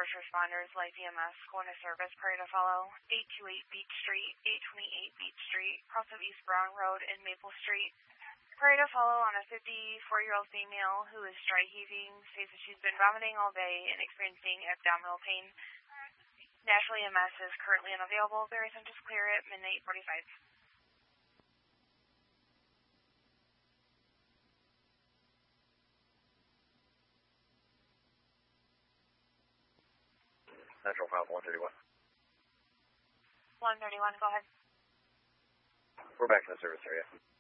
first responders, life EMS, going to service, Prairie to follow, 828 Beach Street, 828 Beach Street, cross of East Brown Road and Maple Street. Prairie to follow on a 54-year-old female who is dry heaving, says that she's been vomiting all day and experiencing abdominal pain. National EMS is currently unavailable. Barry Sanchez clear at midnight 45. Central 5 131. 131, go ahead. We're back in the service area.